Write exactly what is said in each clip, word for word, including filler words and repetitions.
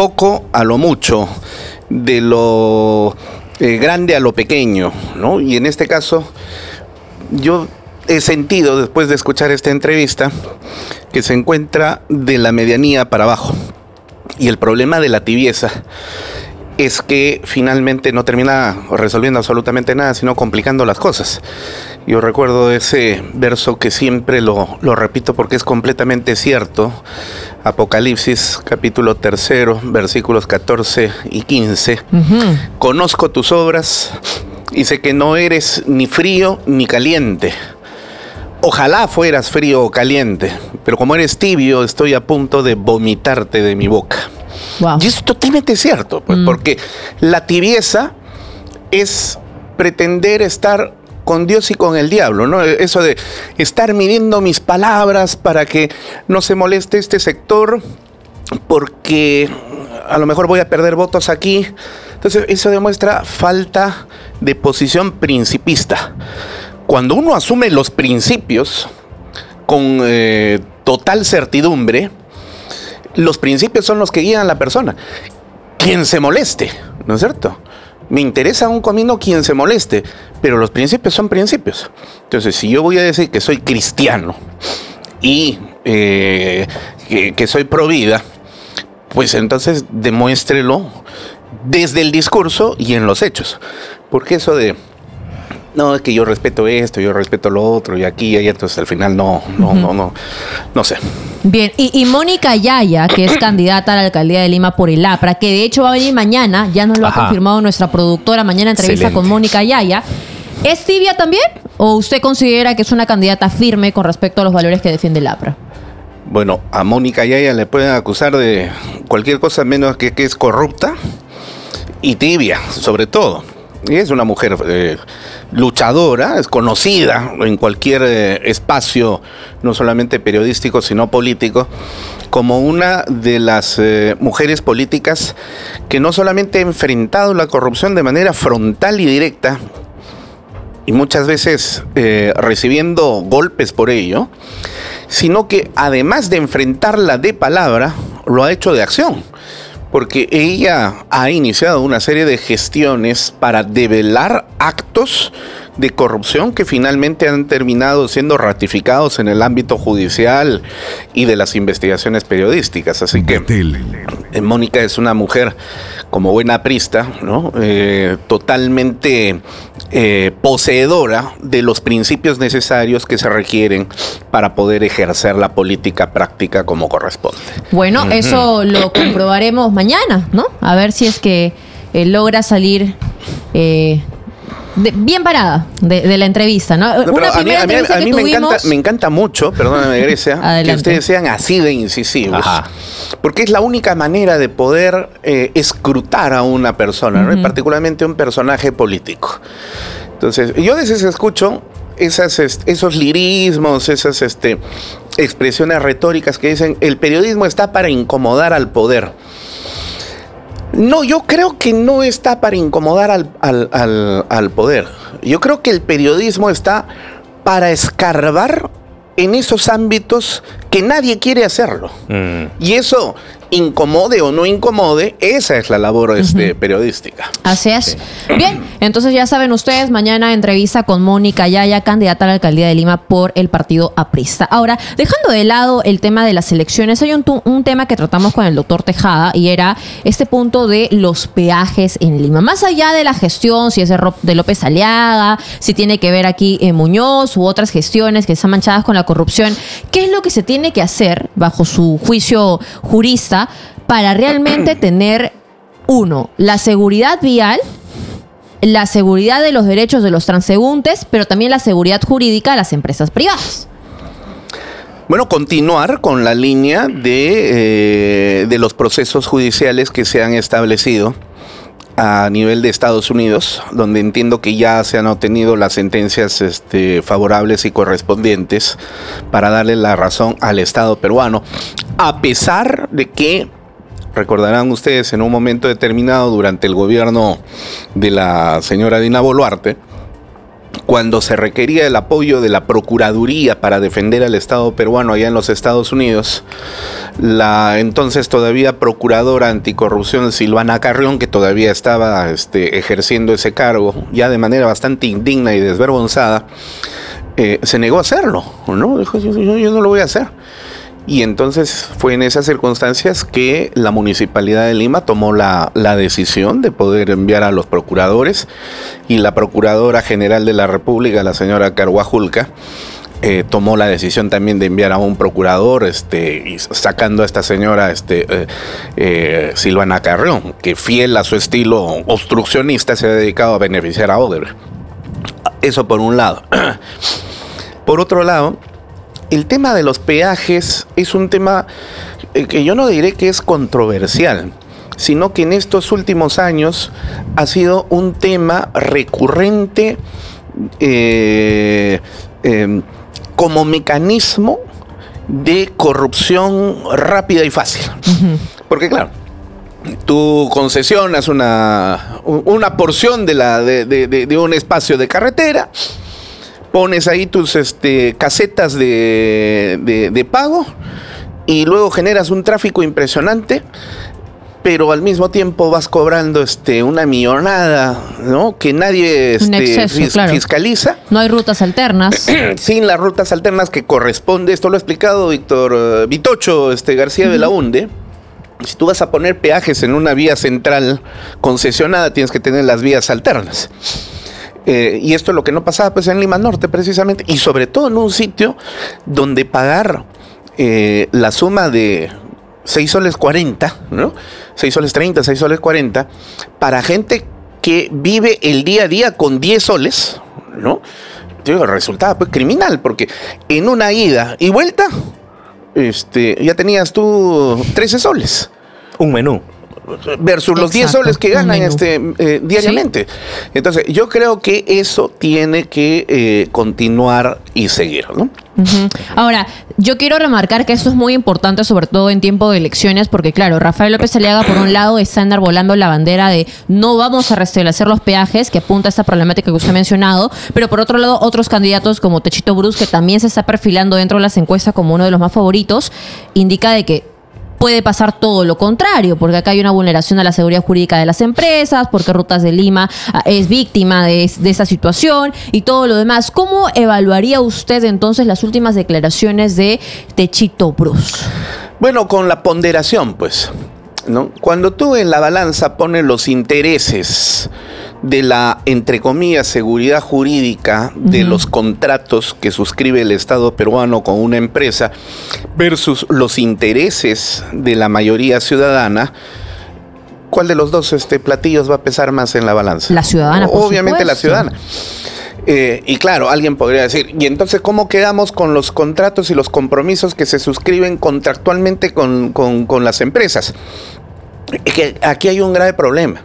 poco a lo mucho, de lo eh, grande a lo pequeño, ¿no? Y en este caso, yo he sentido, después de escuchar esta entrevista, que se encuentra de la medianía para abajo. Y el problema de la tibieza es que finalmente no termina resolviendo absolutamente nada, sino complicando las cosas. Yo recuerdo ese verso que siempre lo, lo repito porque es completamente cierto. Apocalipsis, capítulo tercero, versículos catorce y quince. Uh-huh. Conozco tus obras y sé que no eres ni frío ni caliente. Ojalá fueras frío o caliente, pero como eres tibio, estoy a punto de vomitarte de mi boca. Wow. Y es totalmente cierto, pues, mm. porque la tibieza es pretender estar con Dios y con el diablo, ¿no? Eso de estar midiendo mis palabras para que no se moleste este sector, porque a lo mejor voy a perder votos aquí. Entonces, eso demuestra falta de posición principista. Cuando uno asume los principios con eh, total certidumbre, los principios son los que guían a la persona. Quien se moleste, ¿no es cierto? Me interesa un comino quien se moleste, pero los principios son principios. Entonces, si yo voy a decir que soy cristiano y eh, que, que soy pro vida, pues entonces demuéstrelo desde el discurso y en los hechos. Porque eso de... no, es que yo respeto esto, yo respeto lo otro, y aquí y allá, entonces al final no, no, uh-huh. no, no, no sé. Bien, y, y Mónica Yaya, que es candidata a la alcaldía de Lima por el APRA, que de hecho va a venir mañana, ya nos lo Ajá. ha confirmado nuestra productora, mañana entrevista Excelente. Con Mónica Yaya. ¿Es tibia también? ¿O usted considera que es una candidata firme con respecto a los valores que defiende el APRA? Bueno, a Mónica Yaya le pueden acusar de cualquier cosa menos que, que es corrupta y tibia, sobre todo. Y es una mujer eh, luchadora, es conocida en cualquier eh, espacio, no solamente periodístico, sino político, como una de las eh, mujeres políticas que no solamente ha enfrentado la corrupción de manera frontal y directa, y muchas veces eh, recibiendo golpes por ello, sino que además de enfrentarla de palabra, lo ha hecho de acción. Porque ella ha iniciado una serie de gestiones para develar actos de corrupción que finalmente han terminado siendo ratificados en el ámbito judicial y de las investigaciones periodísticas. Así que eh, Mónica es una mujer, como buena aprista, ¿no? Eh, totalmente eh, poseedora de los principios necesarios que se requieren para poder ejercer la política práctica como corresponde. Bueno, uh-huh. eso lo comprobaremos mañana, ¿no? A ver si es que eh, logra salir... Eh, De, bien parada de, de la entrevista, ¿no? no Una a mí, a mí, a mí me, encanta, me encanta mucho, perdóname Grecia, que ustedes sean así de incisivos. Ajá. Porque es la única manera de poder eh, escrutar a una persona, uh-huh. ¿no? Y particularmente a un personaje político. Entonces, yo a veces escucho esas, esos lirismos, esas este, expresiones retóricas que dicen el periodismo está para incomodar al poder. No, yo creo que no está para incomodar al, al, al, al poder. Yo creo que el periodismo está para escarbar en esos ámbitos que nadie quiere hacerlo. Mm. Y eso, incomode o no incomode, esa es la labor este, uh-huh. periodística. Así es. Sí. Bien, entonces ya saben ustedes, mañana entrevista con Mónica Yaya, candidata a la alcaldía de Lima por el partido aprista. Ahora, dejando de lado el tema de las elecciones, hay un, un tema que tratamos con el doctor Tejada y era este punto de los peajes en Lima. Más allá de la gestión, si es de López Aliaga, si tiene que ver aquí en Muñoz u otras gestiones que están manchadas con la corrupción, ¿qué es lo que se tiene que hacer bajo su juicio jurista para realmente tener, uno, la seguridad vial, la seguridad de los derechos de los transeúntes, pero también la seguridad jurídica de las empresas privadas? Bueno, continuar con la línea de, eh, de los procesos judiciales que se han establecido a nivel de Estados Unidos, donde entiendo que ya se han obtenido las sentencias este, favorables y correspondientes para darle la razón al Estado peruano, a pesar de que, recordarán ustedes, en un momento determinado durante el gobierno de la señora Dina Boluarte, cuando se requería el apoyo de la Procuraduría para defender al Estado peruano allá en los Estados Unidos, la entonces todavía Procuradora Anticorrupción Silvana Carrión, que todavía estaba este, ejerciendo ese cargo, ya de manera bastante indigna y desvergonzada, eh, se negó a hacerlo, ¿no? Dijo, yo, yo, yo no lo voy a hacer. Y entonces fue en esas circunstancias que la Municipalidad de Lima tomó la, la decisión de poder enviar a los procuradores, y la Procuradora General de la República, la señora Carhuajulca, eh, tomó la decisión también de enviar a un procurador, este, y sacando a esta señora este, eh, eh, Silvana Carrión, que fiel a su estilo obstruccionista se ha dedicado a beneficiar a Odebrecht. Eso por un lado. Por otro lado, el tema de los peajes es un tema que yo no diré que es controversial, sino que en estos últimos años ha sido un tema recurrente eh, eh, como mecanismo de corrupción rápida y fácil. Uh-huh. Porque claro, tú concesionas una, una porción de, la, de, de, de, de un espacio de carretera, pones ahí tus este, casetas de, de, de pago y luego generas un tráfico impresionante, pero al mismo tiempo vas cobrando este, una millonada, ¿no? Que nadie este, exceso, fis claro. fiscaliza. No hay rutas alternas. Sin las rutas alternas que corresponde. Esto lo ha explicado Víctor uh, Vitocho este, García uh-huh. Belaunde. Si tú vas a poner peajes en una vía central concesionada, tienes que tener las vías alternas. Eh, y esto es lo que no pasaba pues en Lima Norte precisamente, y sobre todo en un sitio donde pagar eh, la suma de seis soles cuarenta, ¿no? seis soles treinta, seis soles cuarenta, para gente que vive el día a día con diez soles, ¿no? Digo, resultaba pues criminal, porque en una ida y vuelta este, ya tenías tú trece soles. Un menú. Versus los Exacto, diez soles que ganan este, eh, diariamente. ¿Sí? Entonces, yo creo que eso tiene que eh, continuar y seguir, ¿no? Uh-huh. Ahora, yo quiero remarcar que esto es muy importante, sobre todo en tiempo de elecciones, porque claro, Rafael López Aliaga, por un lado, está enarbolando la bandera de no vamos a restablecer los peajes, que apunta a esta problemática que usted ha mencionado, pero por otro lado, otros candidatos como Techito Bruce, que también se está perfilando dentro de las encuestas como uno de los más favoritos, indica de que puede pasar todo lo contrario, porque acá hay una vulneración a la seguridad jurídica de las empresas, porque Rutas de Lima es víctima de, de esa situación y todo lo demás. ¿Cómo evaluaría usted entonces las últimas declaraciones de Techito Bruce? Bueno, con la ponderación, pues, ¿no? Cuando tú en la balanza pones los intereses de la, entre comillas, seguridad jurídica de uh-huh. los contratos que suscribe el Estado peruano con una empresa versus los intereses de la mayoría ciudadana, ¿cuál de los dos este, platillos va a pesar más en la balanza? La ciudadana, por Obviamente supuesto. la ciudadana. Eh, y claro, alguien podría decir, ¿y entonces cómo quedamos con los contratos y los compromisos que se suscriben contractualmente con, con, con las empresas? Es que aquí hay un grave problema.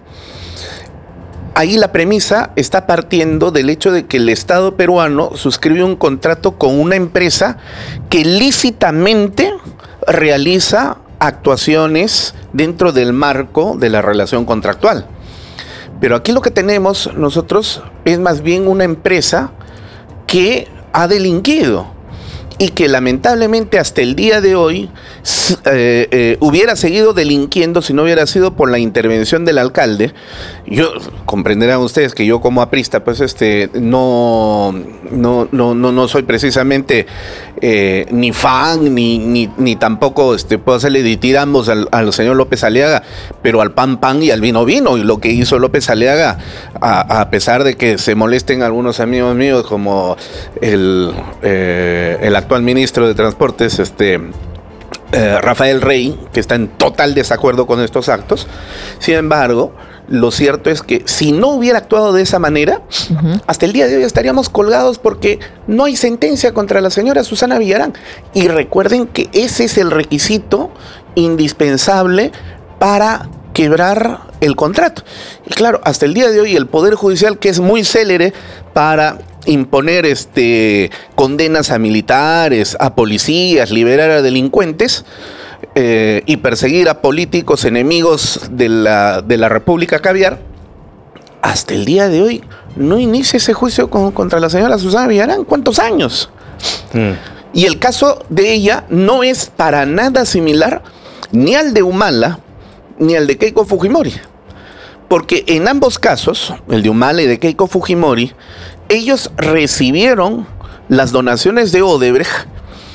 Ahí la premisa está partiendo del hecho de que el Estado peruano suscribe un contrato con una empresa que lícitamente realiza actuaciones dentro del marco de la relación contractual. Pero aquí lo que tenemos nosotros es más bien una empresa que ha delinquido y que lamentablemente hasta el día de hoy eh, eh, hubiera seguido delinquiendo si no hubiera sido por la intervención del alcalde. Yo comprenderán ustedes que yo como aprista pues este no no no no, no soy precisamente eh, ni fan ni, ni ni tampoco este puedo hacerle ditirambos al, al señor López Aliaga, pero al pan pan y al vino vino, y lo que hizo López Aliaga, a, a pesar de que se molesten algunos amigos míos como el eh, el actual ministro de Transportes, este eh, Rafael Rey, que está en total desacuerdo con estos actos. Sin embargo, lo cierto es que si no hubiera actuado de esa manera, uh-huh. hasta el día de hoy estaríamos colgados porque no hay sentencia contra la señora Susana Villarán. Y recuerden que ese es el requisito indispensable para quebrar el contrato. Y claro, hasta el día de hoy el Poder Judicial, que es muy célere para imponer este, condenas a militares, a policías, liberar a delincuentes eh, y perseguir a políticos enemigos de la, de la República Caviar, hasta el día de hoy no inicia ese juicio con, contra la señora Susana Villarán. ¿Cuántos años? Mm. Y el caso de ella no es para nada similar ni al de Humala ni al de Keiko Fujimori. Porque en ambos casos, el de Humala y de Keiko Fujimori, ellos recibieron las donaciones de Odebrecht,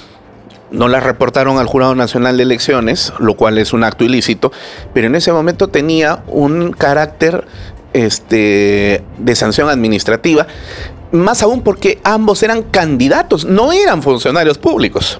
no las reportaron al Jurado Nacional de Elecciones, lo cual es un acto ilícito, pero en ese momento tenía un carácter este, de sanción administrativa, más aún porque ambos eran candidatos, no eran funcionarios públicos.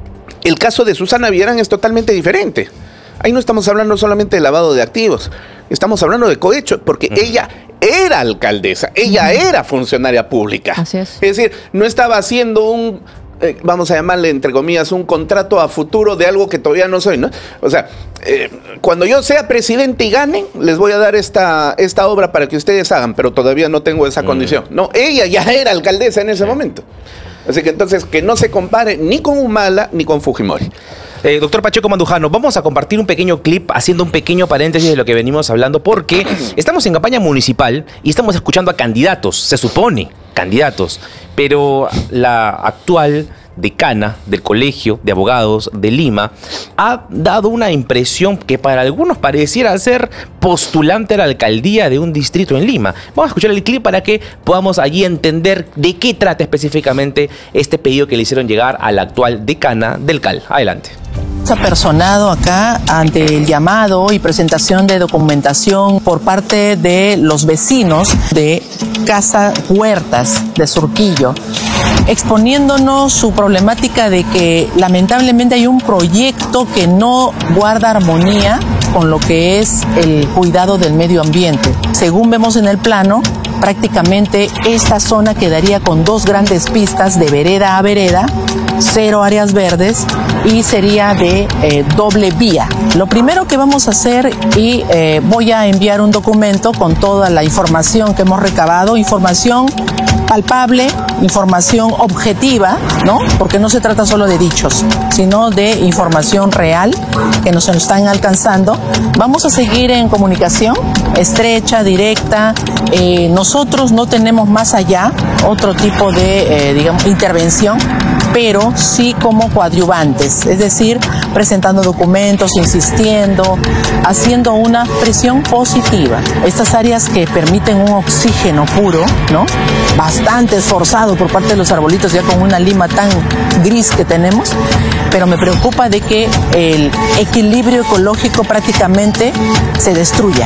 El caso de Susana Villarán es totalmente diferente. Ahí no estamos hablando solamente de lavado de activos, estamos hablando de cohecho, porque uh-huh. ella era alcaldesa, ella uh-huh. era funcionaria pública. Así es. Es decir, no estaba haciendo un, eh, vamos a llamarle entre comillas, un contrato a futuro de algo que todavía no soy, ¿no? O sea, eh, cuando yo sea presidente y gane, les voy a dar esta, esta obra para que ustedes hagan, pero todavía no tengo esa uh-huh. condición. No, ella ya era alcaldesa en ese uh-huh. momento. Así que entonces, que no se compare ni con Humala ni con Fujimori. Eh, doctor Pacheco Mandujano, vamos a compartir un pequeño clip haciendo un pequeño paréntesis de lo que venimos hablando, porque estamos en campaña municipal y estamos escuchando a candidatos, se supone, candidatos, pero la actual decana del Colegio de Abogados de Lima ha dado una impresión que para algunos pareciera ser postulante a la alcaldía de un distrito en Lima. Vamos a escuchar el clip para que podamos allí entender de qué trata específicamente este pedido que le hicieron llegar a la actual decana del C A L. Adelante. Se ha personado acá ante el llamado y presentación de documentación por parte de los vecinos de Casa Huertas de Surquillo, exponiéndonos su problemática de que lamentablemente hay un proyecto que no guarda armonía con lo que es el cuidado del medio ambiente. Según vemos en el plano, prácticamente esta zona quedaría con dos grandes pistas de vereda a vereda, cero áreas verdes y sería de eh, doble vía. Lo primero que vamos a hacer, y eh, voy a enviar un documento con toda la información que hemos recabado, información palpable, información objetiva, ¿no? Porque no se trata solo de dichos, sino de información real que nos están alcanzando. Vamos a seguir en comunicación estrecha, directa. Eh, nosotros no tenemos más allá otro tipo de, eh, digamos, intervención, pero sí como coadyuvantes, es decir, presentando documentos, insistiendo, haciendo una presión positiva. Estas áreas que permiten un oxígeno puro, ¿no? Bastante esforzado por parte de los arbolitos, ya con una Lima tan gris que tenemos, pero me preocupa de que el equilibrio ecológico prácticamente se destruya.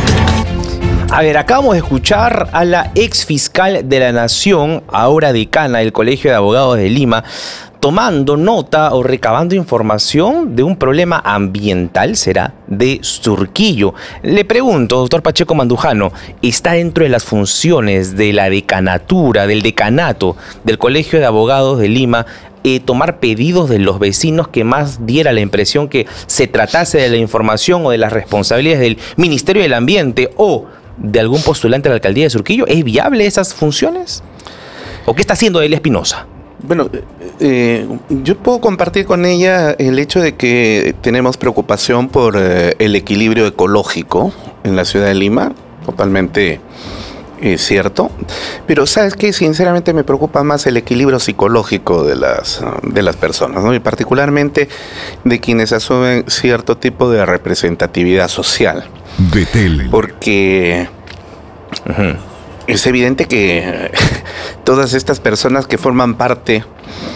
A ver, acabamos de escuchar a la ex fiscal de la Nación, ahora decana del Colegio de Abogados de Lima, tomando nota o recabando información de un problema ambiental, será, de Surquillo. Le pregunto, doctor Pacheco Mandujano, ¿está dentro de las funciones de la decanatura, del decanato del Colegio de Abogados de Lima, eh, tomar pedidos de los vecinos que más diera la impresión que se tratase de la información o de las responsabilidades del Ministerio del Ambiente o de algún postulante a la alcaldía de Surquillo? ¿Es viable esas funciones? ¿O qué está haciendo Elia Espinosa? Bueno, eh, yo puedo compartir con ella el hecho de que tenemos preocupación por eh, el equilibrio ecológico en la ciudad de Lima, totalmente eh, cierto, pero ¿sabes qué? Sinceramente me preocupa más el equilibrio psicológico de las, de las personas, ¿no? Y particularmente de quienes asumen cierto tipo de representatividad social. De tele. Porque uh-huh. es evidente que todas estas personas que forman parte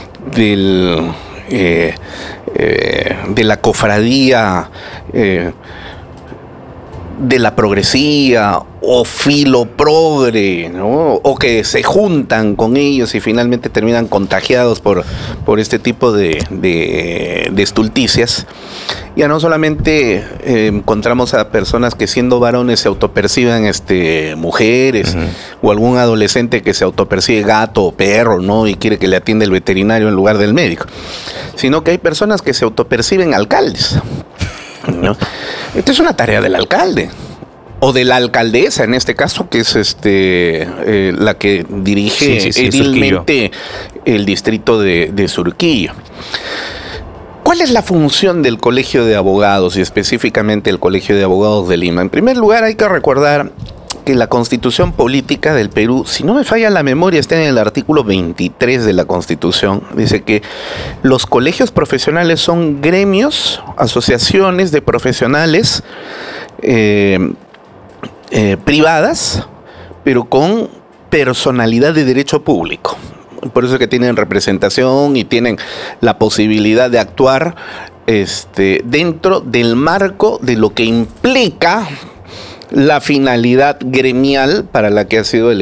del, eh, eh, de la cofradía, eh, de la progresía o filoprogre, ¿no? O que se juntan con ellos y finalmente terminan contagiados por, por este tipo de, de, de estulticias. Ya no solamente eh, encontramos a personas que siendo varones se autoperciban este, mujeres, uh-huh. o algún adolescente que se autopercibe gato o perro, ¿no? Y quiere que le atienda el veterinario en lugar del médico, sino que hay personas que se autoperciben alcaldes, ¿no? Esta es una tarea del alcalde o de la alcaldesa en este caso, que es este eh, la que dirige sí, sí, sí, edilmente el distrito de, de Surquillo. ¿Cuál es la función del Colegio de Abogados y específicamente el Colegio de Abogados de Lima? En primer lugar, hay que recordar que la Constitución Política del Perú, si no me falla la memoria, está en el artículo veintitrés de la Constitución. Dice que los colegios profesionales son gremios, asociaciones de profesionales eh, eh, privadas, pero con personalidad de derecho público. Por eso es que tienen representación y tienen la posibilidad de actuar este, dentro del marco de lo que implica la finalidad gremial para la que ha sido elegido